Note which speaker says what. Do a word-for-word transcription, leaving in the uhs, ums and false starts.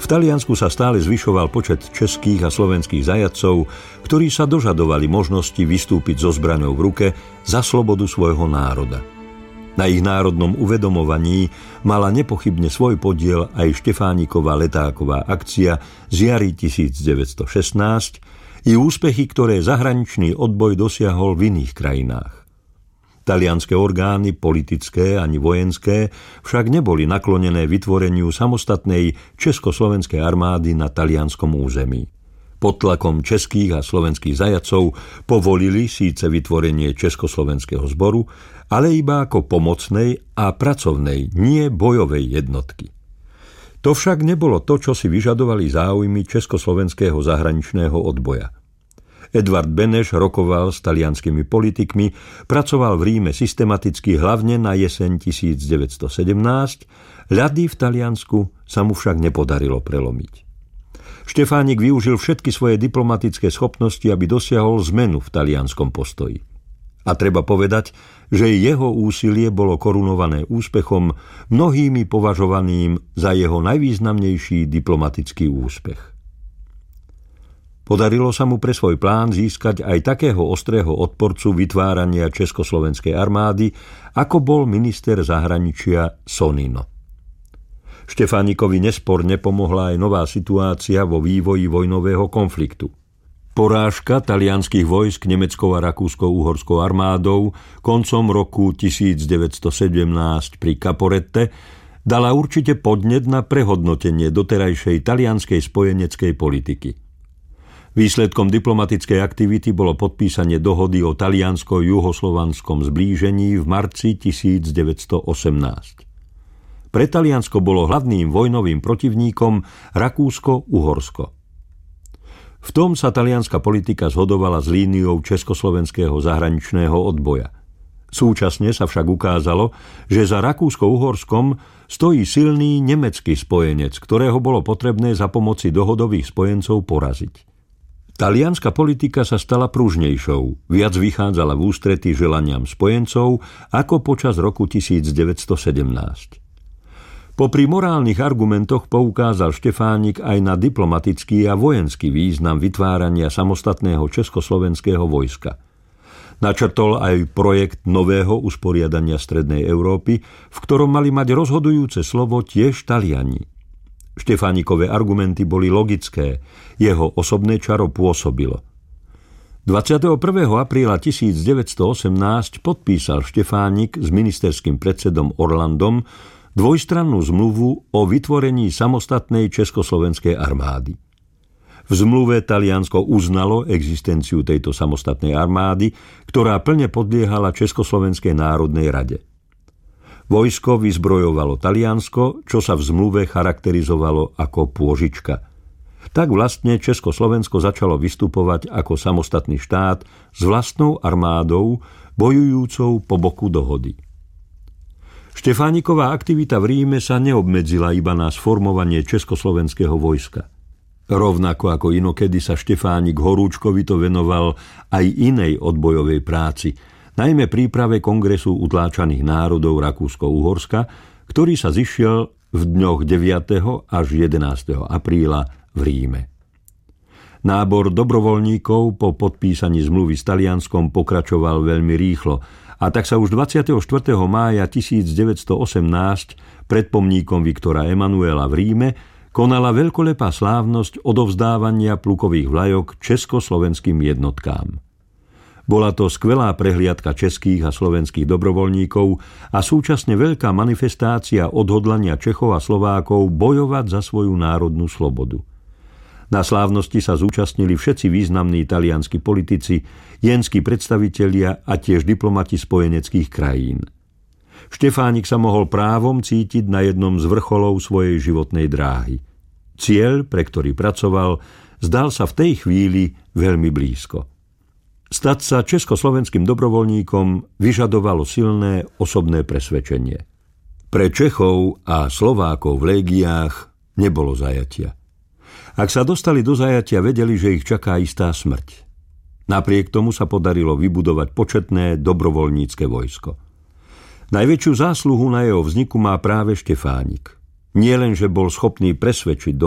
Speaker 1: Taliansku sa stále zvyšoval počet českých a slovenských zajatcov, ktorí sa dožadovali možnosti vystúpiť so zbraňou v ruke za slobodu svojho národa. Na ich národnom uvedomovaní mala nepochybne svoj podiel aj Štefánikova letáková akcia z jary devätnásťstošestnásť i úspechy, ktoré zahraničný odboj dosiahol v iných krajinách. Talianske orgány, politické ani vojenské, však neboli naklonené vytvoreniu samostatnej československej armády na talianskom území. Pod tlakom českých a slovenských zajatcov povolili síce vytvorenie Československého zboru, ale iba ako pomocnej a pracovnej, nie bojovej jednotky. To však nebolo to, čo si vyžadovali záujmy československého zahraničného odboja. Edvard Beneš rokoval s talianskými politikmi, pracoval v Ríme systematicky hlavne na jeseň devätnásťstosedemnásť, ľady v Taliansku sa mu však nepodarilo prelomiť. Štefánik využil všetky svoje diplomatické schopnosti, aby dosiahol zmenu v talianskom postoji. A treba povedať, že jeho úsilie bolo korunované úspechom, mnohými považovaným za jeho najvýznamnejší diplomatický úspech. Podarilo sa mu pre svoj plán získať aj takého ostrého odporcu vytvárania československej armády, ako bol minister zahraničia Sonnino. Štefánikovi nesporne pomohla aj nová situácia vo vývoji vojnového konfliktu. Porážka talianskych vojsk nemeckou a rakúsko-uhorskou armádou koncom roku devätnásťstosedemnásť pri Caporette dala určite podnet na prehodnotenie doterajšej talianskej spojeneckej politiky. Výsledkom diplomatickej aktivity bolo podpísanie dohody o taliansko-juhoslovanskom zblížení v marci devätnásťstoosemnásť. Pre Taliansko bolo hlavným vojnovým protivníkom Rakúsko-Uhorsko. V tom sa talianska politika zhodovala s líniou československého zahraničného odboja. Súčasne sa však ukázalo, že za Rakúsko-Uhorskom stojí silný nemecký spojenec, ktorého bolo potrebné za pomoci dohodových spojencov poraziť. Talianska politika sa stala pružnejšou, viac vychádzala v ústrety želaniam spojencov ako počas roku devätnásťstosedemnásť. Popri morálnych argumentoch poukázal Štefánik aj na diplomatický a vojenský význam vytvárania samostatného československého vojska. Načrtol aj projekt nového usporiadania Strednej Európy, v ktorom mali mať rozhodujúce slovo tiež Taliani. Štefánikové argumenty boli logické, jeho osobné čaro pôsobilo. dvadsiateho prvého apríla devätnásťstoosemnásť podpísal Štefánik s ministerským predsedom Orlandom dvojstrannú zmluvu o vytvorení samostatnej československej armády. V zmluve Taliansko uznalo existenciu tejto samostatnej armády, ktorá plne podliehala Československej národnej rade. Vojsko vyzbrojovalo Taliansko, čo sa v zmluve charakterizovalo ako pôžička. Tak vlastne Československo začalo vystupovať ako samostatný štát s vlastnou armádou, bojujúcou po boku dohody. Štefániková aktivita v Ríme sa neobmedzila iba na sformovanie československého vojska. Rovnako ako inokedy sa Štefánik horúčkovito venoval aj inej odbojovej práci, najmä príprave kongresu utláčaných národov Rakúsko-Uhorska, ktorý sa zišiel v dňoch deviateho až jedenásteho apríla v Ríme. Nábor dobrovoľníkov po podpísaní zmluvy s Talianskom pokračoval veľmi rýchlo a tak sa už dvadsiateho štvrtého mája devätnásťstoosemnásť pred pomníkom Viktora Emanuela v Ríme konala veľkolepá slávnosť odovzdávania plukových vlajok československým jednotkám. Bola to skvelá prehliadka českých a slovenských dobrovoľníkov a súčasne veľká manifestácia odhodlania Čechov a Slovákov bojovať za svoju národnú slobodu. Na slávnosti sa zúčastnili všetci významní talianski politici, jenskí predstavitelia a tiež diplomati spojeneckých krajín. Štefánik sa mohol právom cítiť na jednom z vrcholov svojej životnej dráhy. Cieľ, pre ktorý pracoval, zdal sa v tej chvíli veľmi blízko. Stať sa československým dobrovoľníkom vyžadovalo silné osobné presvedčenie. Pre Čechov a Slovákov v légiách nebolo zajatia. Ak sa dostali do zajatia, vedeli, že ich čaká istá smrť. Napriek tomu sa podarilo vybudovať početné dobrovoľnícke vojsko. Najväčšiu zásluhu na jeho vzniku má práve Štefánik. Nie len, že bol schopný presvedčiť